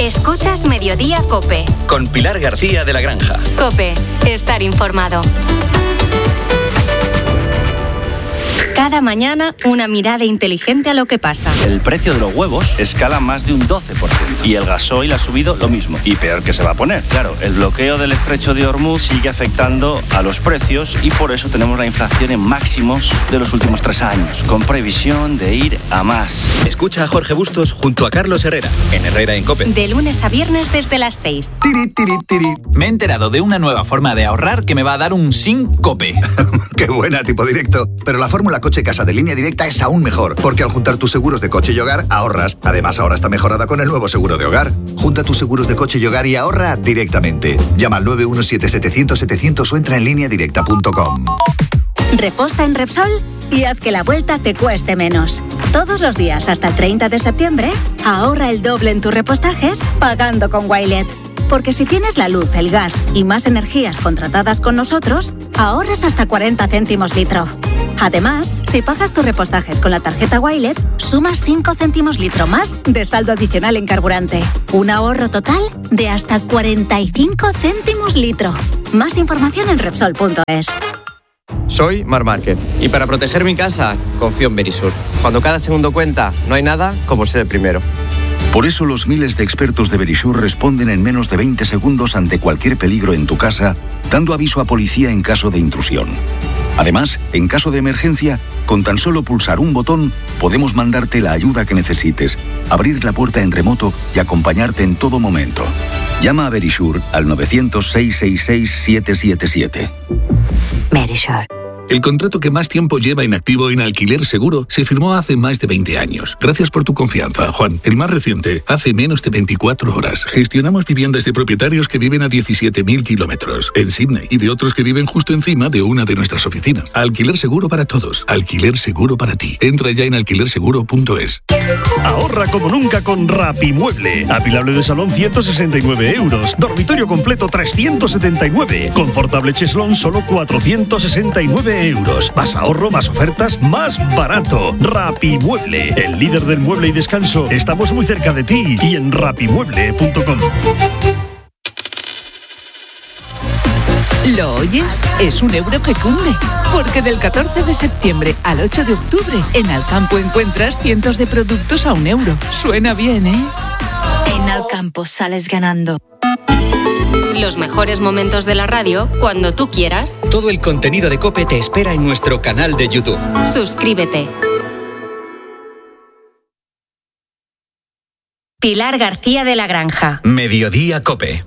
Escuchas Mediodía COPE. Con Pilar García de la Granja. COPE. Estar informado. Cada mañana, una mirada inteligente a lo que pasa. El precio de los huevos escala más de un 12%. Y el gasoil ha subido lo mismo. Y peor que se va a poner. Claro, el bloqueo del estrecho de Hormuz sigue afectando a los precios y por eso tenemos la inflación en máximos de los últimos 3 años, con previsión de ir a más. Escucha a Jorge Bustos junto a Carlos Herrera, en Herrera en COPE. De lunes a viernes desde las 6. Me he enterado de una nueva forma de ahorrar que me va a dar un SINCOPE. ¡Qué buena, tipo directo! Pero la fórmula Coche Casa de Línea Directa es aún mejor, porque al juntar tus seguros de coche y hogar, ahorras. Además, ahora está mejorada con el nuevo seguro de hogar. Junta tus seguros de coche y hogar y ahorra directamente. Llama al 917-700-700 o entra en lineadirecta.com. Reposta en Repsol y haz que la vuelta te cueste menos. Todos los días hasta el 30 de septiembre, ahorra el doble en tus repostajes pagando con Wilet. Porque si tienes la luz, el gas y más energías contratadas con nosotros, ahorras hasta 40 céntimos litro. Además, si pagas tus repostajes con la tarjeta Wilet, sumas 5 céntimos litro más de saldo adicional en carburante. Un ahorro total de hasta 45 céntimos litro. Más información en Repsol.es. Soy Mar Márquez y para proteger mi casa confío en Verisur. Cuando cada segundo cuenta, no hay nada como ser el primero. Por eso los miles de expertos de Verisur responden en menos de 20 segundos ante cualquier peligro en tu casa, dando aviso a policía en caso de intrusión. Además, en caso de emergencia, con tan solo pulsar un botón, podemos mandarte la ayuda que necesites, abrir la puerta en remoto y acompañarte en todo momento. Llama a Verisur al 900-666-777. Verisur. El contrato que más tiempo lleva inactivo en Alquiler Seguro se firmó hace más de 20 años. Gracias por tu confianza, Juan. El más reciente, hace menos de 24 horas. Gestionamos viviendas de propietarios que viven a 17.000 kilómetros en Sydney y de otros que viven justo encima de una de nuestras oficinas. Alquiler Seguro para todos. Alquiler Seguro para ti. Entra ya en alquilerseguro.es. Ahorra como nunca con Rapimueble. Apilable de salón 169 euros. Dormitorio completo 379. Confortable cheslón solo 469 euros. Más ahorro, más ofertas, más barato. Rapimueble, el líder del mueble y descanso. Estamos muy cerca de ti y en rapimueble.com. ¿Lo oyes? Es un euro que cunde. Porque del 14 de septiembre al 8 de octubre, en Alcampo encuentras cientos de productos a €1. Suena bien, ¿eh? En Alcampo sales ganando. Los mejores momentos de la radio cuando tú quieras. Todo el contenido de COPE te espera en nuestro canal de YouTube. Suscríbete. Pilar García de la Granja. Mediodía COPE.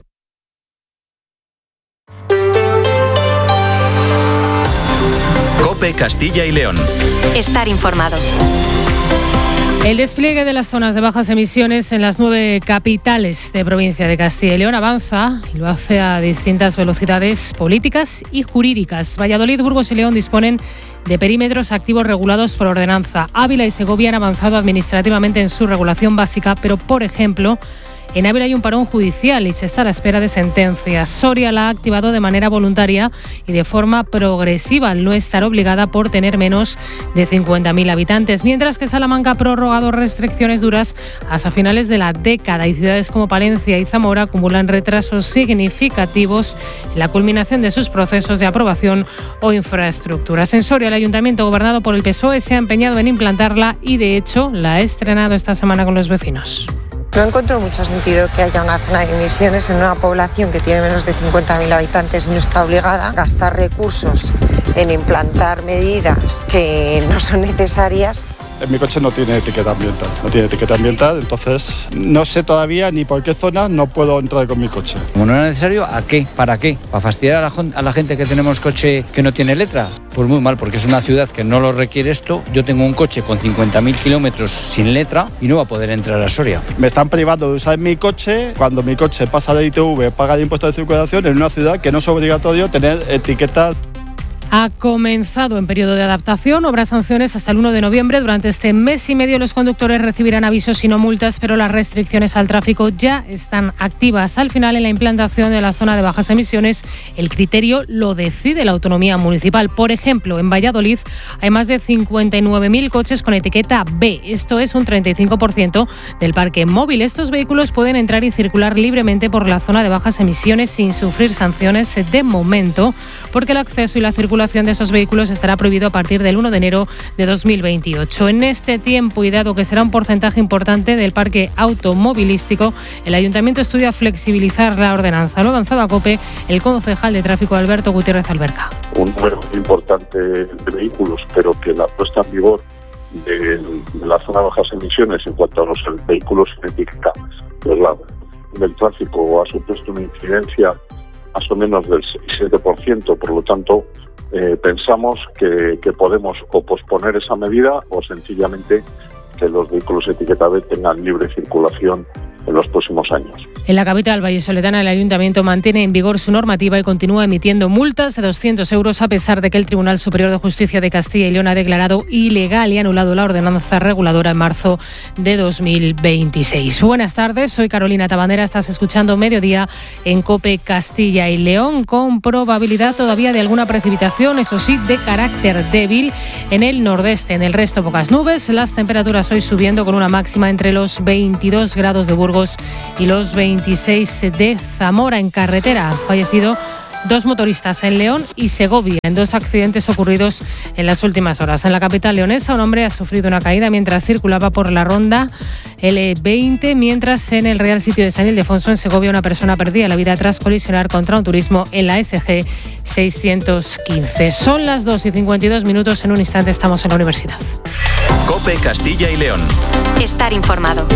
COPE Castilla y León. Estar informados. El despliegue de las zonas de bajas emisiones en las 9 capitales de provincia de Castilla y León avanza y lo hace a distintas velocidades políticas y jurídicas. Valladolid, Burgos y León disponen de perímetros activos regulados por ordenanza. Ávila y Segovia han avanzado administrativamente en su regulación básica, pero, por ejemplo, en Ávila hay un parón judicial y se está a la espera de sentencia. Soria la ha activado de manera voluntaria y de forma progresiva, al no estar obligada por tener menos de 50.000 habitantes, mientras que Salamanca ha prorrogado restricciones duras hasta finales de la década y ciudades como Palencia y Zamora acumulan retrasos significativos en la culminación de sus procesos de aprobación o infraestructuras. En Soria, el ayuntamiento gobernado por el PSOE se ha empeñado en implantarla y, de hecho, la ha estrenado esta semana con los vecinos. No encuentro mucho sentido que haya una zona de emisiones en una población que tiene menos de 50.000 habitantes y no está obligada a gastar recursos en implantar medidas que no son necesarias. Mi coche no tiene etiqueta ambiental, entonces no sé todavía ni por qué zona no puedo entrar con mi coche. Como no era necesario, ¿a qué? ¿Para qué? ¿Para fastidiar a la gente que tenemos coche que no tiene letra? Pues muy mal, porque es una ciudad que no lo requiere esto. Yo tengo un coche con 50.000 kilómetros sin letra y no va a poder entrar a Soria. Me están privando de usar mi coche cuando mi coche pasa de ITV, paga de impuesto de circulación en una ciudad que no es obligatorio tener etiquetas. Ha comenzado en periodo de adaptación, habrá sanciones hasta el 1 de noviembre. Durante este mes y medio los conductores recibirán avisos y no multas, pero las restricciones al tráfico ya están activas. Al final, en la implantación de la zona de bajas emisiones, el criterio lo decide la autonomía municipal. Por ejemplo, en Valladolid hay más de 59.000 coches con etiqueta B. Esto es un 35% del parque móvil. Estos vehículos pueden entrar y circular libremente por la zona de bajas emisiones sin sufrir sanciones de momento, porque el acceso y la circulación de esos vehículos estará prohibido a partir del 1 de enero de 2028. En este tiempo, y dado que será un porcentaje importante del parque automovilístico, el Ayuntamiento estudia flexibilizar la ordenanza. Lo ha avanzado a COPE el concejal de tráfico Alberto Gutiérrez Alberca. Un número importante de vehículos, pero que la puesta en vigor de la zona de bajas emisiones en cuanto a los vehículos sin etiqueta del tráfico ha supuesto una incidencia más o menos del 6-7%, por lo tanto pensamos que podemos o posponer esa medida o sencillamente que los vehículos etiqueta B tengan libre circulación en los próximos años. En la capital vallisoletana, el Ayuntamiento mantiene en vigor su normativa y continúa emitiendo multas de 200 euros a pesar de que el Tribunal Superior de Justicia de Castilla y León ha declarado ilegal y anulado la ordenanza reguladora en marzo de 2026. Buenas tardes, soy Carolina Tabandera, estás escuchando Mediodía en COPE Castilla y León, con probabilidad todavía de alguna precipitación, eso sí, de carácter débil en el nordeste. En el resto, pocas nubes. Las temperaturas hoy subiendo con una máxima entre los 22 grados de Burgos y los 26 de Zamora. En carretera han fallecido 2 motoristas en León y Segovia en 2 accidentes ocurridos en las últimas horas. En la capital leonesa, un hombre ha sufrido una caída mientras circulaba por la ronda L20, mientras en el Real Sitio de San Ildefonso, en Segovia, una persona perdía la vida tras colisionar contra un turismo en la SG 615. Son las 2:52. En un instante estamos en la universidad. COPE Castilla y León. Estar informado.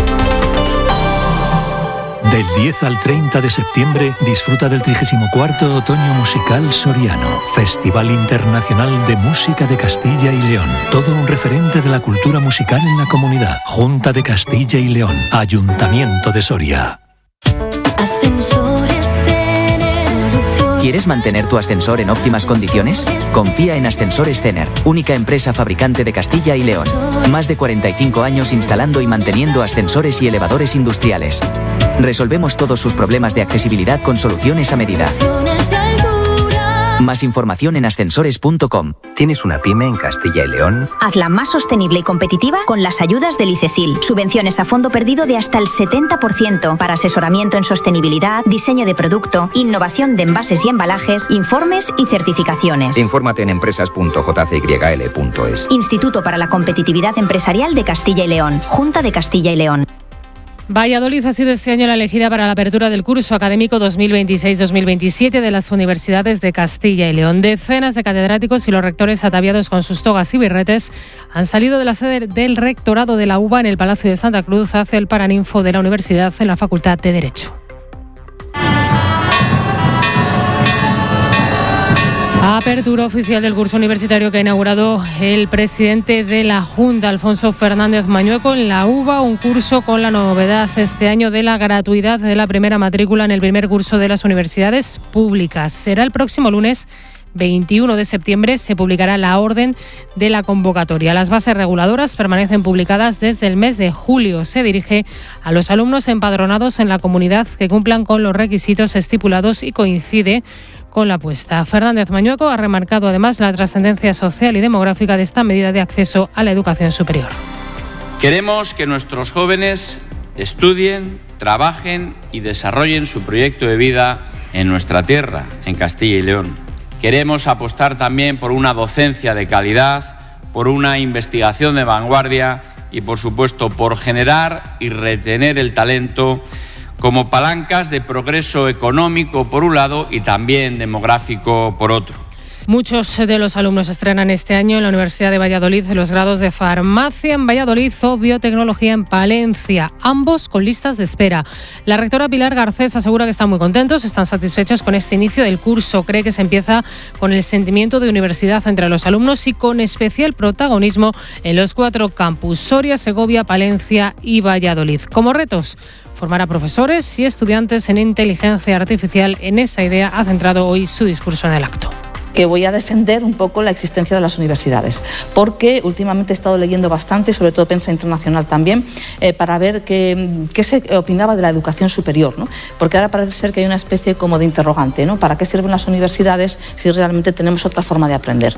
Del 10 al 30 de septiembre disfruta del 34º Otoño Musical Soriano, Festival Internacional de Música de Castilla y León. Todo un referente de la cultura musical en la comunidad. Junta de Castilla y León, Ayuntamiento de Soria. ¿Quieres mantener tu ascensor en óptimas condiciones? Confía en Ascensores Cener, única empresa fabricante de Castilla y León. Más de 45 años instalando y manteniendo ascensores y elevadores industriales. Resolvemos todos sus problemas de accesibilidad con soluciones a medida. Más información en ascensores.com. ¿Tienes una pyme en Castilla y León? Hazla más sostenible y competitiva con las ayudas del ICECIL. Subvenciones a fondo perdido de hasta el 70% para asesoramiento en sostenibilidad, diseño de producto, innovación de envases y embalajes, informes y certificaciones. Infórmate en empresas.jcyl.es. Instituto para la Competitividad Empresarial de Castilla y León. Junta de Castilla y León. Valladolid ha sido este año la elegida para la apertura del curso académico 2026-2027 de las universidades de Castilla y León. Decenas de catedráticos y los rectores ataviados con sus togas y birretes han salido de la sede del rectorado de la UBA en el Palacio de Santa Cruz hacia el Paraninfo de la universidad en la Facultad de Derecho. Apertura oficial del curso universitario que ha inaugurado el presidente de la Junta, Alfonso Fernández Mañueco, en la UBA, un curso con la novedad este año de la gratuidad de la primera matrícula en el primer curso de las universidades públicas. Será el próximo lunes 21 de septiembre, se publicará la orden de la convocatoria. Las bases reguladoras permanecen publicadas desde el mes de julio. Se dirige a los alumnos empadronados en la comunidad que cumplan con los requisitos estipulados y coincide con la apuesta. Fernández Mañueco ha remarcado además la trascendencia social y demográfica de esta medida de acceso a la educación superior. Queremos que nuestros jóvenes estudien, trabajen y desarrollen su proyecto de vida en nuestra tierra, en Castilla y León. Queremos apostar también por una docencia de calidad, por una investigación de vanguardia y, por supuesto, por generar y retener el talento como palancas de progreso económico por un lado y también demográfico por otro. Muchos de los alumnos estrenan este año en la Universidad de Valladolid los grados de farmacia en Valladolid o biotecnología en Palencia, ambos con listas de espera. La rectora Pilar Garcés asegura que están muy contentos, están satisfechos con este inicio del curso. Cree que se empieza con el sentimiento de universidad entre los alumnos y con especial protagonismo en los 4 campus: Soria, Segovia, Palencia y Valladolid. Como retos, formar a profesores y estudiantes en inteligencia artificial. En esa idea ha centrado hoy su discurso en el acto. que voy a defender un poco la existencia de las universidades, porque últimamente he estado leyendo bastante, sobre todo prensa internacional también, para ver qué se opinaba de la educación superior, ¿no? Porque ahora parece ser que hay una especie como de interrogante, ¿no? ¿Para qué sirven las universidades si realmente tenemos otra forma de aprender?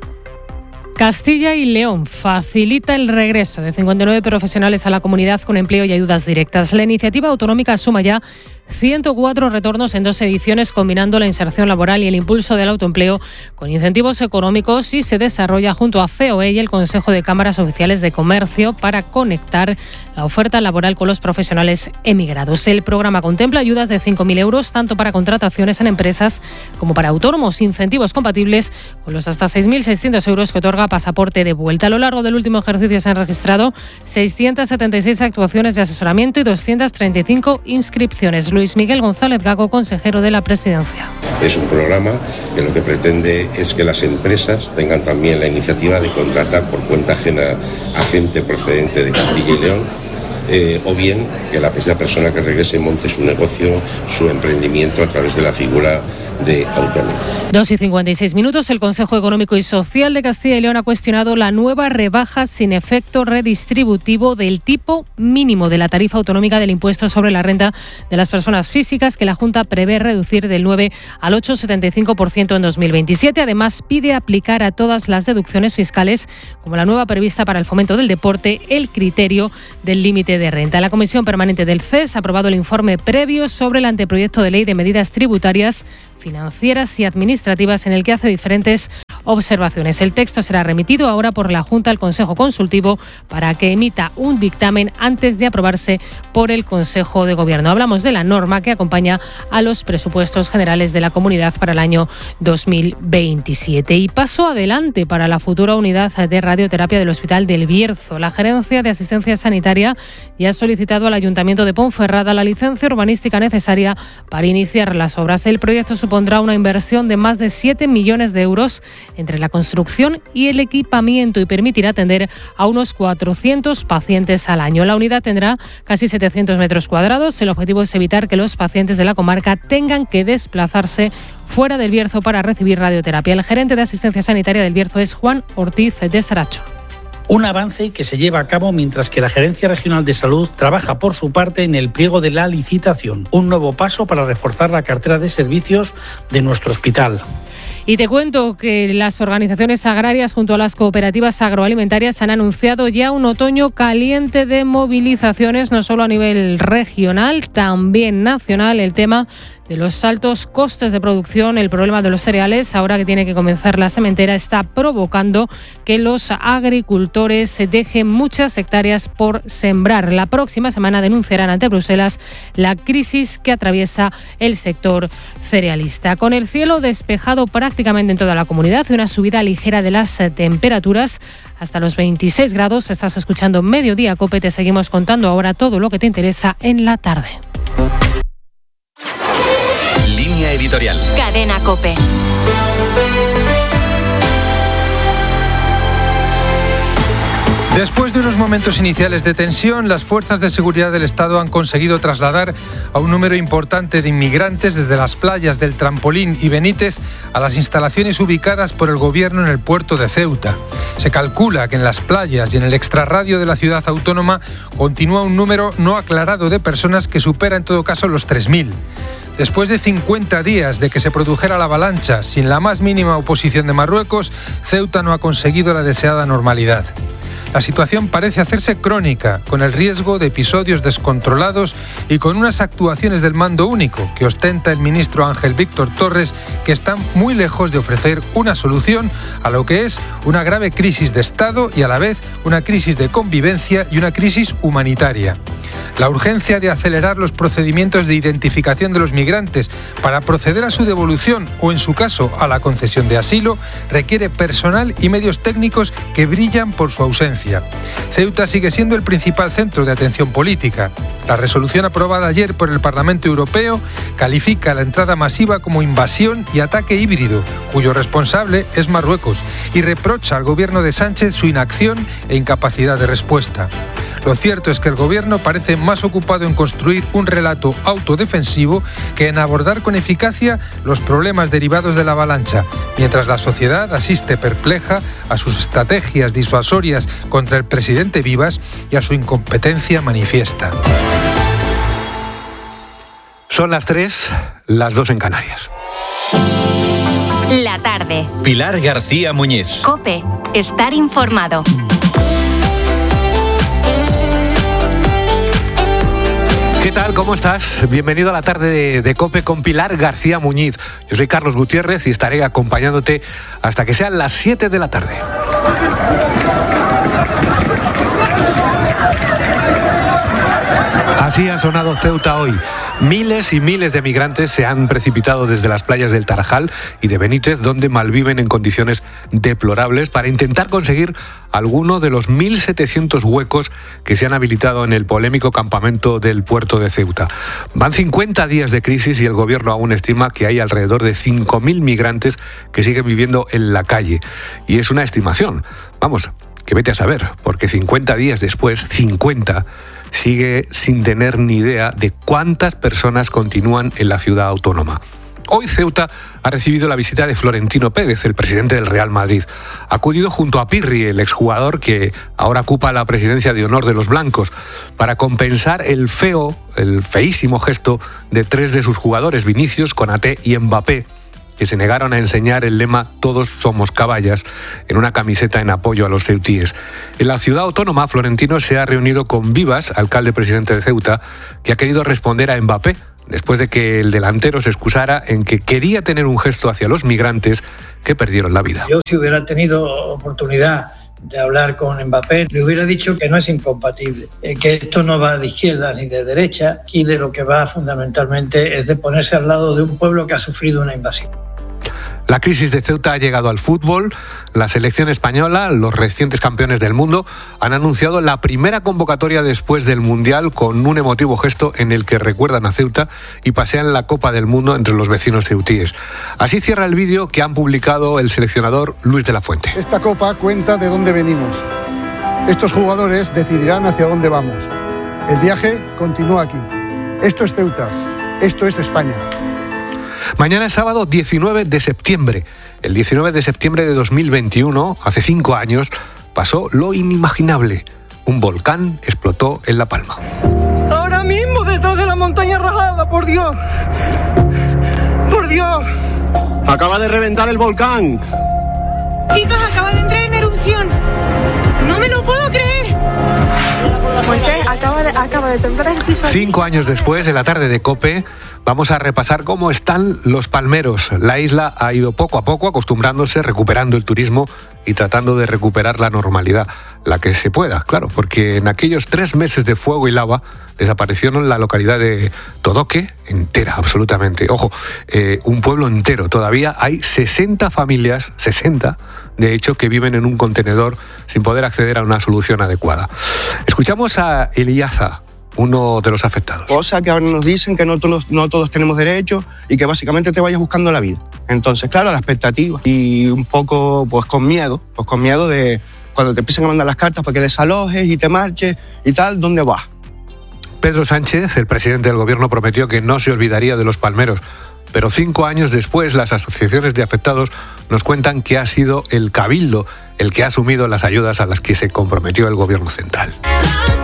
Castilla y León facilita el regreso de 59 profesionales a la comunidad con empleo y ayudas directas. La iniciativa autonómica suma ya 104 retornos en 2 ediciones, combinando la inserción laboral y el impulso del autoempleo con incentivos económicos, y se desarrolla junto a COE y el Consejo de Cámaras Oficiales de Comercio para conectar la oferta laboral con los profesionales emigrados. El programa contempla ayudas de 5.000 euros tanto para contrataciones en empresas como para autónomos, incentivos compatibles con los hasta 6.600 euros que otorga Pasaporte de Vuelta. A lo largo del último ejercicio se han registrado 676 actuaciones de asesoramiento y 235 inscripciones. Luis Miguel González Gago, consejero de la Presidencia. Es un programa que lo que pretende es que las empresas tengan también la iniciativa de contratar por cuenta ajena a gente procedente de Castilla y León, o bien que la persona que regrese monte su negocio, su emprendimiento a través de la figura de autónomo. 2:56. El Consejo Económico y Social de Castilla y León ha cuestionado la nueva rebaja sin efecto redistributivo del tipo mínimo de la tarifa autonómica del impuesto sobre la renta de las personas físicas, que la Junta prevé reducir del 9 al 8,75% en 2027. Además, pide aplicar a todas las deducciones fiscales, como la nueva prevista para el fomento del deporte, el criterio del límite de renta. La Comisión Permanente del CES ha aprobado el informe previo sobre el anteproyecto de ley de medidas tributarias, financieras y administrativas, en el que hace diferentes observaciones. El texto será remitido ahora por la Junta al Consejo Consultivo para que emita un dictamen antes de aprobarse por el Consejo de Gobierno. Hablamos de la norma que acompaña a los presupuestos generales de la comunidad para el año 2027. Y paso adelante para la futura unidad de radioterapia del Hospital del Bierzo. La Gerencia de Asistencia Sanitaria ya ha solicitado al Ayuntamiento de Ponferrada la licencia urbanística necesaria para iniciar las obras. El proyecto supondrá una inversión de más de 7 millones de euros entre la construcción y el equipamiento y permitirá atender a unos 400 pacientes al año. La unidad tendrá casi 700 metros cuadrados. El objetivo es evitar que los pacientes de la comarca tengan que desplazarse fuera del Bierzo para recibir radioterapia. El gerente de Asistencia Sanitaria del Bierzo es Juan Ortiz de Saracho. Un avance que se lleva a cabo mientras que la Gerencia Regional de Salud trabaja por su parte en el pliego de la licitación. Un nuevo paso para reforzar la cartera de servicios de nuestro hospital. Y te cuento que las organizaciones agrarias junto a las cooperativas agroalimentarias han anunciado ya un otoño caliente de movilizaciones, no solo a nivel regional, también nacional. El tema de los altos costes de producción, el problema de los cereales, ahora que tiene que comenzar la sementera, está provocando que los agricultores se dejen muchas hectáreas por sembrar. La próxima semana denunciarán ante Bruselas la crisis que atraviesa el sector cerealista. Con el cielo despejado prácticamente en toda la comunidad y una subida ligera de las temperaturas hasta los 26 grados. Estás escuchando Mediodía Cope. Te seguimos contando ahora todo lo que te interesa en la tarde. Línea editorial. Cadena Cope. Después de unos momentos iniciales de tensión, las fuerzas de seguridad del Estado han conseguido trasladar a un número importante de inmigrantes desde las playas del Trampolín y Benítez a las instalaciones ubicadas por el Gobierno en el puerto de Ceuta. Se calcula que en las playas y en el extrarradio de la ciudad autónoma continúa un número no aclarado de personas que supera en todo caso los 3.000. Después de 50 días de que se produjera la avalancha sin la más mínima oposición de Marruecos, Ceuta no ha conseguido la deseada normalidad. La situación parece hacerse crónica, con el riesgo de episodios descontrolados y con unas actuaciones del mando único que ostenta el ministro Ángel Víctor Torres, que están muy lejos de ofrecer una solución a lo que es una grave crisis de Estado y a la vez una crisis de convivencia y una crisis humanitaria. La urgencia de acelerar los procedimientos de identificación de los migrantes para proceder a su devolución o, en su caso, a la concesión de asilo, requiere personal y medios técnicos que brillan por su ausencia. Ceuta sigue siendo el principal centro de atención política. La resolución aprobada ayer por el Parlamento Europeo califica la entrada masiva como invasión y ataque híbrido, cuyo responsable es Marruecos, y reprocha al gobierno de Sánchez su inacción e incapacidad de respuesta. Lo cierto es que el gobierno parece más ocupado en construir un relato autodefensivo que en abordar con eficacia los problemas derivados de la avalancha, mientras la sociedad asiste perpleja a sus estrategias disuasorias contra el presidente Vivas y a su incompetencia manifiesta. Son las 3, las 2 en Canarias. La tarde. Pilar García Muñiz. COPE. Estar informado. ¿Qué tal? ¿Cómo estás? Bienvenido a la tarde de COPE con Pilar García Muñiz. Yo soy Carlos Gutiérrez y estaré acompañándote hasta que sean las 7 de la tarde. Así ha sonado Ceuta hoy. Miles y miles de migrantes se han precipitado desde las playas del Tarajal y de Benítez, donde malviven en condiciones deplorables, para intentar conseguir alguno de los 1.700 huecos que se han habilitado en el polémico campamento del puerto de Ceuta. Van 50 días de crisis y el gobierno aún estima que hay alrededor de 5.000 migrantes que siguen viviendo en la calle. Y es una estimación. Vamos, que vete a saber, porque 50 días después, 50... sigue sin tener ni idea de cuántas personas continúan en la ciudad autónoma. Hoy Ceuta ha recibido la visita de Florentino Pérez, el presidente del Real Madrid. Ha acudido junto a Pirri, el exjugador que ahora ocupa la presidencia de honor de los blancos, para compensar el feísimo gesto de 3 de sus jugadores, Vinicius, Konaté y Mbappé, que se negaron a enseñar el lema «Todos somos caballas» en una camiseta en apoyo a los ceutíes. En la ciudad autónoma, Florentino se ha reunido con Vivas, alcalde presidente de Ceuta, que ha querido responder a Mbappé, después de que el delantero se excusara en que quería tener un gesto hacia los migrantes que perdieron la vida. Yo, si hubiera tenido oportunidad de hablar con Mbappé, le hubiera dicho que no es incompatible, que esto no va de izquierda ni de derecha, aquí de lo que va fundamentalmente es de ponerse al lado de un pueblo que ha sufrido una invasión. La crisis de Ceuta ha llegado al fútbol. La selección española, los recientes campeones del mundo, han anunciado la primera convocatoria después del Mundial con un emotivo gesto en el que recuerdan a Ceuta y pasean la Copa del Mundo entre los vecinos ceutíes. Así cierra el vídeo que han publicado el seleccionador Luis de la Fuente. Esta Copa cuenta de dónde venimos. Estos jugadores decidirán hacia dónde vamos. El viaje continúa aquí. Esto es Ceuta. Esto es España. Mañana es sábado 19 de septiembre. El 19 de septiembre de 2021, hace 5 años, pasó lo inimaginable. Un volcán explotó en La Palma. Ahora mismo detrás de la montaña rajada, por Dios. Por Dios. Acaba de reventar el volcán. Chicos, acaba de entrar en erupción. No me lo puedo creer. Moisés, acaba de temblar el piso. 5 años después, en la tarde de COPE, vamos a repasar cómo están los palmeros. La isla ha ido poco a poco acostumbrándose, recuperando el turismo y tratando de recuperar la normalidad, la que se pueda, claro, porque en aquellos 3 meses de fuego y lava desaparecieron la localidad de Todoque entera, absolutamente. Ojo, un pueblo entero. Todavía hay 60 familias, 60, de hecho, que viven en un contenedor sin poder acceder a una solución adecuada. Escuchamos a Eliaza, uno de los afectados. Cosa que ahora nos dicen que no todos tenemos derecho y que básicamente te vayas buscando la vida. Entonces, claro, la expectativa y un poco pues con miedo de cuando te empiezan a mandar las cartas para que desalojes y te marches y tal, ¿dónde vas? Pedro Sánchez, el presidente del gobierno, prometió que no se olvidaría de los palmeros, pero 5 años después las asociaciones de afectados nos cuentan que ha sido el Cabildo el que ha asumido las ayudas a las que se comprometió el gobierno central.